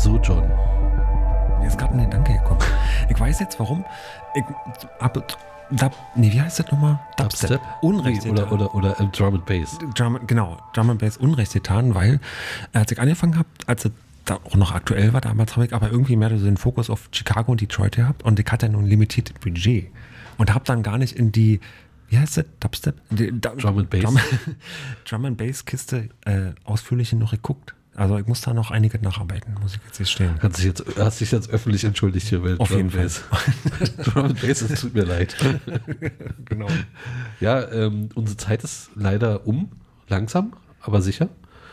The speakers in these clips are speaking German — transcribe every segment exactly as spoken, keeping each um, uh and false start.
So, John. Mir ist gerade ein Gedanke gekommen. Ich weiß jetzt, warum. Ich, ab, Dub, nee, wie heißt das nochmal? Dubstep? Dubstep. Unrecht nee, oder, oder, oder äh, Drum and Bass. Drum, genau, Drum and Bass Unrecht getan, weil als ich angefangen habe, als es da auch noch aktuell war, damals habe ich aber irgendwie mehr so den Fokus auf Chicago und Detroit gehabt und ich hatte ja nur ein limitiertes Budget und habe dann gar nicht in die, wie heißt das, Dubstep? Die, du, Drum and Bass. Drum, Drum and Bass Kiste äh, ausführlich noch geguckt. Also ich muss da noch einige nacharbeiten, muss ich jetzt hier stehen. Hast dich jetzt, hast dich jetzt öffentlich entschuldigt hier, weil Auf Drum jeden and Fall. Drum and Bass, es tut mir leid. Genau. Ja, ähm, unsere Zeit ist leider um, langsam, aber sicher.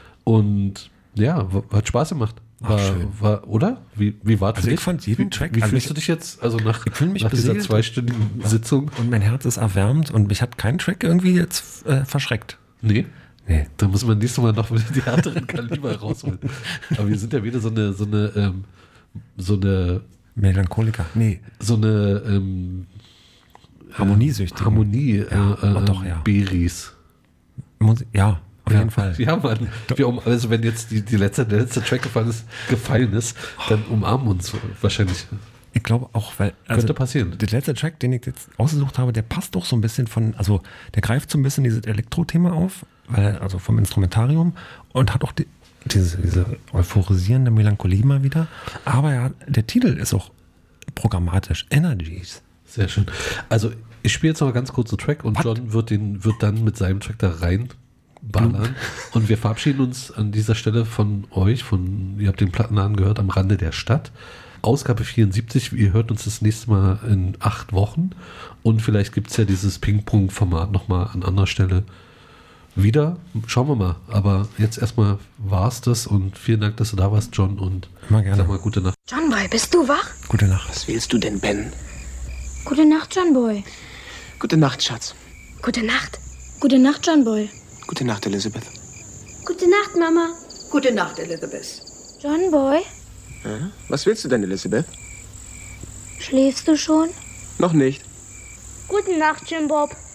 Und ja, w- hat Spaß gemacht. War, Ach, schön. war, oder? Wie, wie war es Also für ich dich? fand jeden wie, Track- Wie also fühlst ich- du dich jetzt? Also nach, Ich fühl mich nach dieser beseelt. zweistündigen Sitzung? Und mein Herz ist erwärmt und mich hat kein Track irgendwie jetzt äh, verschreckt. Nee. Nee. Da muss man nächstes Mal noch wieder die härteren Kaliber rausholen. Aber wir sind ja wieder so eine, so eine, ähm, so eine, Melancholiker. Nee, so eine ähm, Harmoniesüchtig. Harmonie, Ja, äh, äh, doch, ja. Beris. Muss, ja, auf Ja. jeden Fall. Ja, Mann. Wir um, also wenn jetzt die, die letzte, der letzte Track gefallen ist, gefallen ist, dann umarmen uns wahrscheinlich. Ich glaube auch, weil. Also Könnte passieren. Der letzte Track, den ich jetzt ausgesucht habe, der passt doch so ein bisschen von. Also, der greift so ein bisschen dieses Elektro-Thema auf, weil, also vom Instrumentarium und hat auch die, diese, diese euphorisierende Melancholie mal wieder. Aber ja, der Titel ist auch programmatisch. Energies. Sehr schön. Also, ich spiele jetzt noch mal ganz kurz den Track und What? John wird, den, wird dann mit seinem Track da reinballern. Und wir verabschieden uns an dieser Stelle von euch, von, ihr habt den Plattenladen gehört, am Rande der Stadt. Ausgabe vierundsiebzig, ihr hört uns das nächste Mal in acht Wochen. Und vielleicht gibt es ja dieses Ping-Pong-Format nochmal an anderer Stelle wieder. Schauen wir mal. Aber jetzt erstmal war es das und vielen Dank, dass du da warst, John. Und Immer gerne. sag mal gute Nacht. John Boy, bist du wach? Gute Nacht. Was willst du denn, Ben? Gute Nacht, John Boy. Gute Nacht, Schatz. Gute Nacht. Gute Nacht, John Boy. Gute Nacht, Elizabeth. Gute Nacht, Mama. Gute Nacht, Elizabeth. John Boy, Ja? Was willst du denn, Elizabeth? schläfst du schon? Noch nicht. Gute Nacht, Jim Bob.